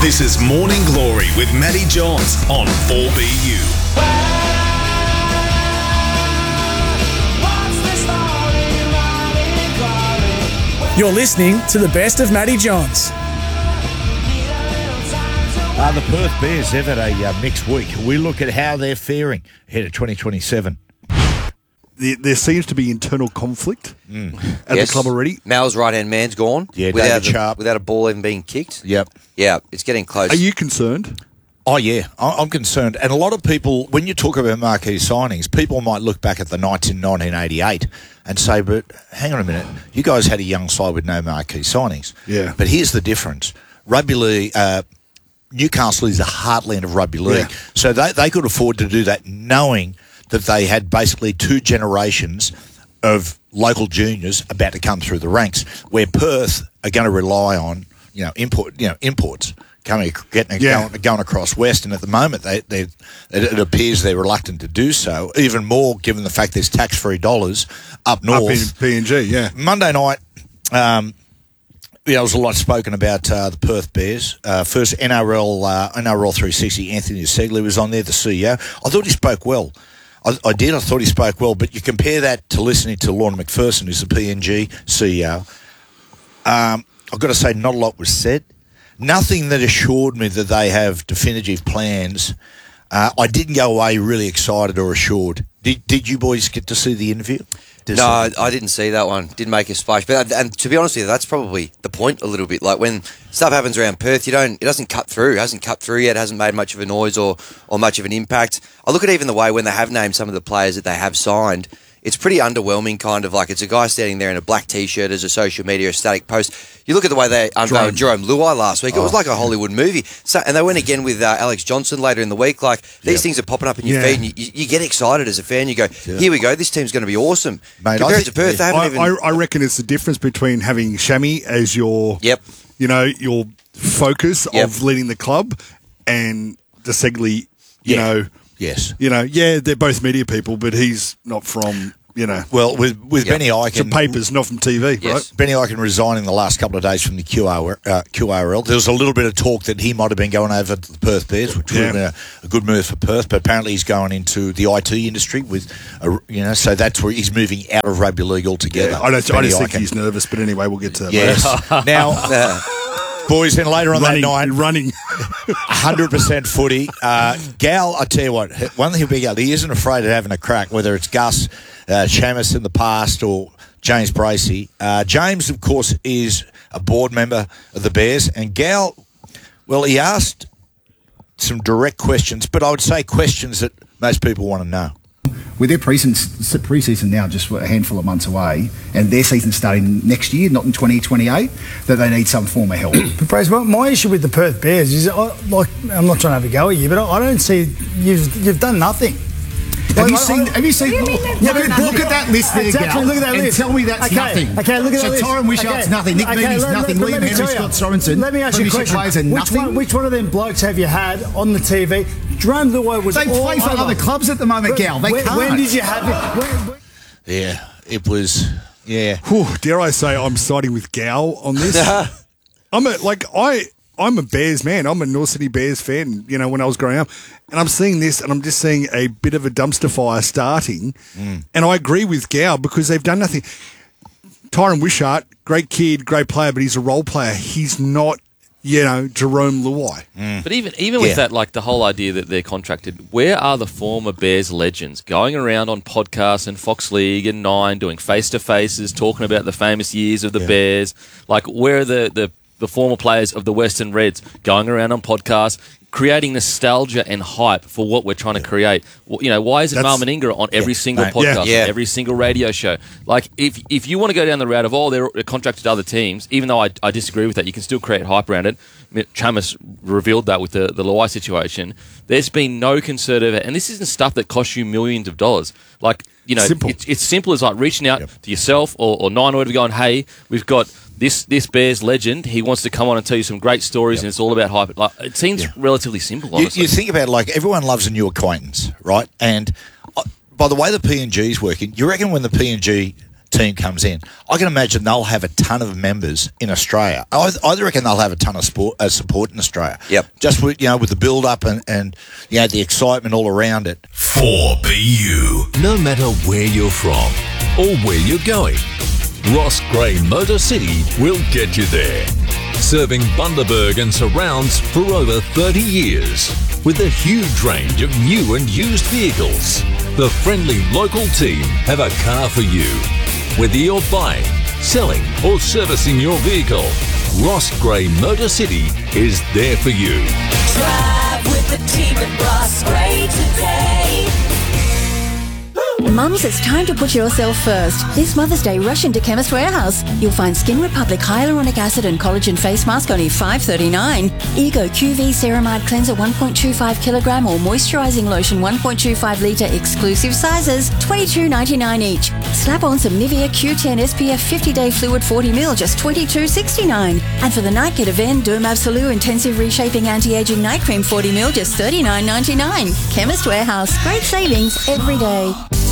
This is Morning Glory with Matty Johns on 4BU. You're listening to the best of Matty Johns. The Perth Bears have had a mixed week. We look at how they're faring ahead of 2027. There seems to be internal conflict at the club already. Mal's right-hand man's gone. Yeah, David Sharp. Without a ball even being kicked. Yep. Yeah, it's getting close. Are you concerned? Oh, yeah, I'm concerned. And a lot of people, when you talk about marquee signings, people might look back at the Knights in 1988 and say, but hang on a minute, you guys had a young side with no marquee signings. Yeah. But here's the difference. Rugby league, Newcastle is the heartland of rugby league. Yeah. So they could afford to do that knowing that they had basically two generations of local juniors about to come through the ranks, where Perth are going to rely on imports going across west, and at the moment it appears they're reluctant to do so. Even more given the fact there's tax-free dollars up north. Up in PNG, yeah. Monday night. There was a lot spoken about the Perth Bears. First, NRL 360, Anthony Segley was on there, the CEO. I thought he spoke well. I did. I thought he spoke well. But you compare that to listening to Lorna McPherson, who's the PNG CEO. I've got to say, not a lot was said. Nothing that assured me that they have definitive plans. I didn't go away really excited or assured. Did you boys get to see the interview? No, I didn't see that one. Didn't make a splash. But and to be honest with you, that's probably the point a little bit. Like when stuff happens around Perth, it doesn't cut through. It hasn't cut through yet. It hasn't made much of a noise or much of an impact. I look at even the way when they have named some of the players that they have signed. It's pretty underwhelming, kind of like it's a guy standing there in a black T-shirt as a social media static post. You look at the way they unveiled Jerome Luai last week. It was like a Hollywood movie. So, and they went again with Alex Johnson later in the week. Like these things are popping up in your feed, and you get excited as a fan. You go, here we go. This team's going to be awesome. Mate, compared to Perth, they haven't even. I reckon it's the difference between having Shammy as your, your focus of leading the club, and the Segley, Yes. They're both media people, but he's not from, Well, with Benny Eichen... Some papers, not from TV, right? Benny Eichen resigning the last couple of days from the QRL. There was a little bit of talk that he might have been going over to the Perth Bears, which would have been a good move for Perth, but apparently he's going into the IT industry so that's where he's moving out of rugby league altogether. I just think he's nervous, but anyway, we'll get to that. Yes. Now... Boys, then later on that night, running 100% footy. Gal, I tell you what, one thing about Gal, he isn't afraid of having a crack, whether it's Gus Chamis in the past or James Bracey. James, of course, is a board member of the Bears, and Gal, well, he asked some direct questions, but I would say questions that most people want to know. With their pre-season now just a handful of months away, and their season starting next year, not in 2028, that they need some form of help. But Brace, my issue with the Perth Bears is, I'm not trying to have a go at you, but I don't see you've done nothing. Have you seen? Look at that list there, exactly, Gal, look at that list. And tell me that's nothing. Okay, look at that list. So Tyron Wishart's nothing. Nick Mooney's nothing. William Henry, Scott Sorensen. Let me ask you a question. Which one of them blokes have you had on the TV? Jerome Luai was. They play for other clubs at the moment, Gal. They can't. When did you have it? Yeah, it was. Yeah. Whew, dare I say I'm siding with Gal on this? I'm a Bears man. I'm a North Sydney Bears fan, when I was growing up. And I'm seeing this, and I'm just seeing a bit of a dumpster fire starting. And I agree with Gal because they've done nothing. Tyron Wishart, great kid, great player, but he's a role player. He's not, Jerome Luai. But even with that, like the whole idea that they're contracted, where are the former Bears legends going around on podcasts and Fox League and Nine doing face-to-faces, talking about the famous years of the Bears? Like, where are the former players of the Western Reds going around on podcasts, creating nostalgia and hype for what we're trying to create? Why isn't Mal Meninga on every single podcast, every single radio show? Like, if you want to go down the route of, they're contracted to other teams, even though I disagree with that, you can still create hype around it. Chamis revealed that with the Luai situation. There's been no concerted, and this isn't stuff that costs you millions of dollars. Like, simple. It's simple as like reaching out to yourself or Nine or whatever, going, hey, we've got this Bears legend, he wants to come on and tell you some great stories, and it's all about hype. Like, it seems relatively simple, honestly. You think about it, like, everyone loves a new acquaintance, right? And by the way the PNG is working, you reckon when the PNG team comes in, I can imagine they'll have a ton of members in Australia. I reckon they'll have a ton of support in Australia. Yep. Just with the build up and the excitement all around it. 4BU. No matter where you're from or where you're going, Ross Gray Motor City will get you there. Serving Bundaberg and surrounds for over 30 years. With a huge range of new and used vehicles, the friendly local team have a car for you. Whether you're buying, selling or servicing your vehicle, Ross Gray Motor City is there for you. Drive with the team at Ross Gray today. Mums, it's time to put yourself first. This Mother's Day, rush into Chemist Warehouse. You'll find Skin Republic Hyaluronic Acid and Collagen Face Mask only $5.39. Ego QV Ceramide Cleanser 1.25 kilogram or Moisturizing Lotion 1.25 litre exclusive sizes, $22.99 each. Slap on some Nivea Q10 SPF 50-day fluid 40ml, just $22.69. And for the night, get a Ven Derm Absolute Intensive Reshaping Anti-Aging Night Cream 40ml, just $39.99. Chemist Warehouse, great savings every day.